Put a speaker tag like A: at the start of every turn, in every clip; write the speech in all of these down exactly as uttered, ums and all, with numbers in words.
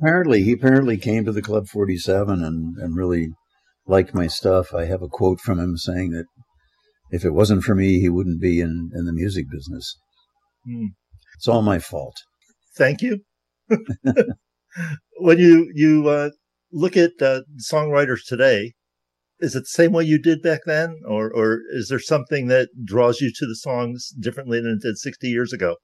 A: apparently, he apparently came to the Club forty-seven and, and really liked my stuff. I have a quote from him saying that if it wasn't for me, he wouldn't be in, in the music business. Mm. It's all my fault.
B: Thank you. When you, you uh, look at uh, songwriters today, is it the same way you did back then? Or, or is there something that draws you to the songs differently than it did sixty years ago?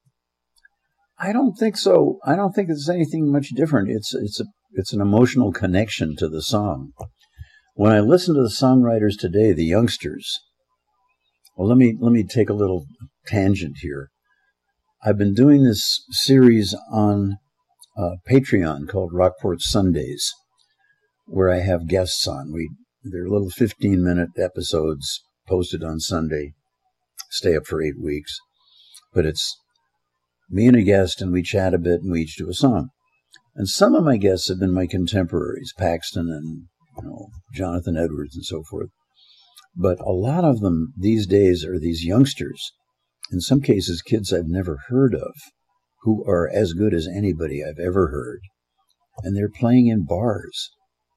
A: I don't think so. I don't think there's anything much different. It's it's a it's an emotional connection to the song. When I listen to the songwriters today, the youngsters, well, let me let me take a little tangent here. I've been doing this series on uh, Patreon called Rockport Sundays, where I have guests on. We they're little fifteen-minute episodes posted on Sunday. Stay up for eight weeks, but it's me and a guest, and we chat a bit, and we each do a song. And some of my guests have been my contemporaries, Paxton and you know Jonathan Edwards and so forth. But a lot of them these days are these youngsters, in some cases kids I've never heard of, who are as good as anybody I've ever heard. And they're playing in bars.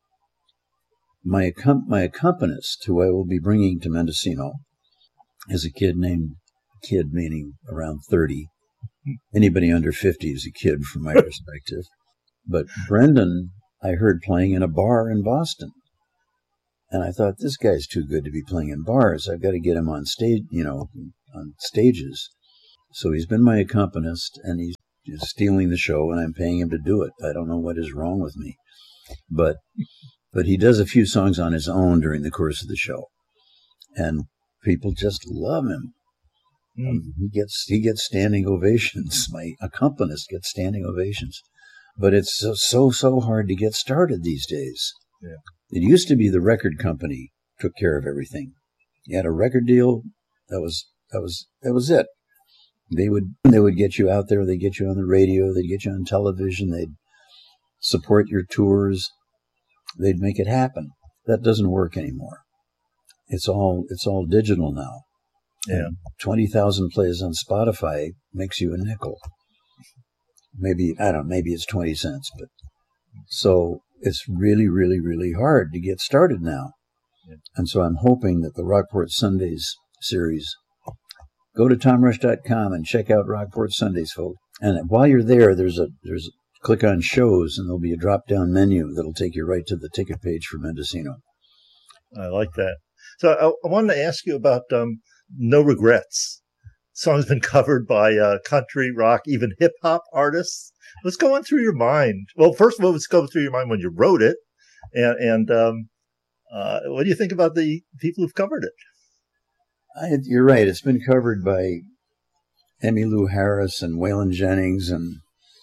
A: My, accom- my accompanist, who I will be bringing to Mendocino, is a kid named, kid meaning around thirty. Anybody under fifty is a kid from my perspective. But Brendan, I heard playing in a bar in Boston. And I thought, this guy's too good to be playing in bars. I've got to get him on stage, you know, on stages. So he's been my accompanist, and he's just stealing the show, and I'm paying him to do it. I don't know what is wrong with me. But but he does a few songs on his own during the course of the show. And people just love him. Mm. Um, he gets he gets standing ovations. My accompanist gets standing ovations. But it's so, so, so hard to get started these days.
B: Yeah.
A: It used to be the record company took care of everything. You had a record deal, that was that was that was it. They would they would get you out there, they'd get you on the radio, they'd get you on television, they'd support your tours, they'd make it happen. That doesn't work anymore. It's all it's all digital now.
B: Yeah.
A: And twenty thousand plays on Spotify makes you a nickel. Maybe, I don't know, maybe it's twenty cents, but so it's really, really, really hard to get started now. Yeah. And so I'm hoping that the Rockport Sundays series, go to tom rush dot com and check out Rockport Sundays, folks. And while you're there, there's a, there's a, click on shows, and there'll be a drop-down menu that'll take you right to the ticket page for Mendocino.
B: I like that. So I, I wanted to ask you about um, No Regrets. Song's been covered by uh, country, rock, even hip-hop artists. What's going through your mind? Well, first of all, what's going through your mind when you wrote it? And, and um, uh, what do you think about the people who've covered it?
A: I, you're right. It's been covered by Emmylou Harris and Waylon Jennings and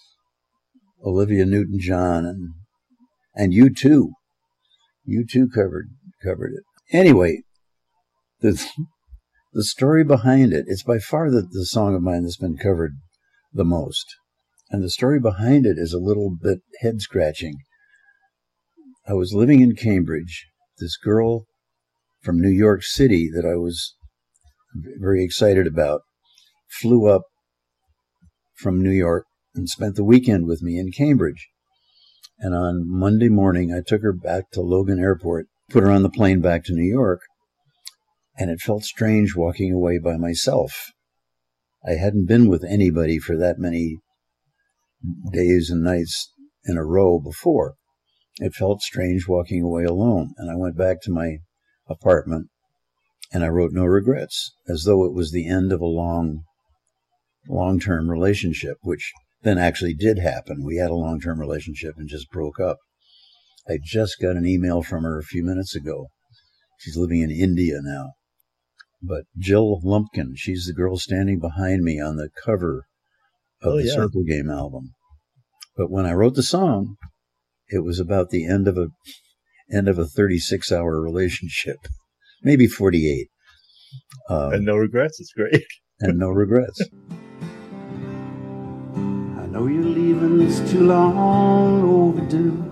A: Olivia Newton-John and and you too. You too covered covered it. Anyway, the the story behind it, it's by far the, the song of mine that's been covered the most. And the story behind it is a little bit head-scratching. I was living in Cambridge. This girl from New York City that I was very excited about flew up from New York and spent the weekend with me in Cambridge. And on Monday morning, I took her back to Logan Airport, put her on the plane back to New York, and it felt strange walking away by myself. I hadn't been with anybody for that many days and nights in a row before. It felt strange walking away alone, and I went back to my apartment, and I wrote No Regrets, as though it was the end of a long, long-term relationship, which then actually did happen. We had a long-term relationship and just broke up. I just got an email from her a few minutes ago. She's living in India now. But Jill Lumpkin, she's the girl standing behind me on the cover of
B: oh,
A: the
B: yeah.
A: Circle Game album. But when I wrote the song, it was about the end of a end of a thirty-six hour relationship, maybe forty-eight.
B: Um, and no regrets. It's great.
A: And no regrets.
C: I know you're leaving, it's too long overdue.